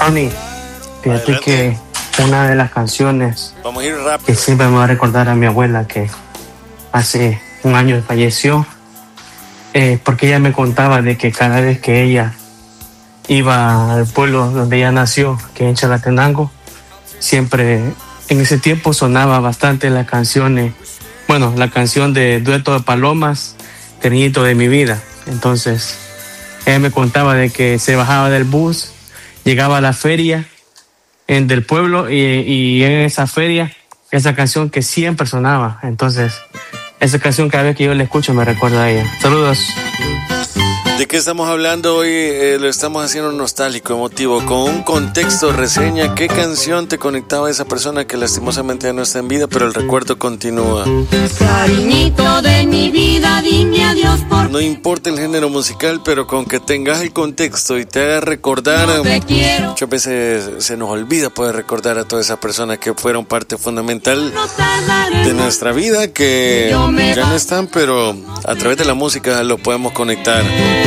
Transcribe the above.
Tony, fíjate que una de las canciones Vamos a ir rápido. que siempre me va a recordar a mi abuela, que hace un año falleció, porque ella me contaba de que cada vez que ella iba al pueblo donde ella nació, que es en Chalatenango, siempre en ese tiempo sonaba bastante las canciones, bueno, la canción de Dueto de Palomas, Cariñito de mi vida. Entonces ella me contaba de que se bajaba del bus, llegaba a la feria del pueblo y en esa feria, esa canción que siempre sonaba. Entonces esa canción cada vez que yo la escucho me recuerda a ella. Saludos. ¿De qué estamos hablando hoy? Lo estamos haciendo nostálgico, emotivo, con un contexto, reseña. ¿Qué canción te conectaba a esa persona que lastimosamente ya no está en vida, pero el recuerdo continúa? Cariñito de mi vida, dime adiós por... No importa el género musical, pero con que tengas el contexto y te haga recordar, muchas veces se nos olvida poder recordar a todas esas personas que fueron parte fundamental de nuestra vida, que ya no están, pero a través de la música lo podemos conectar.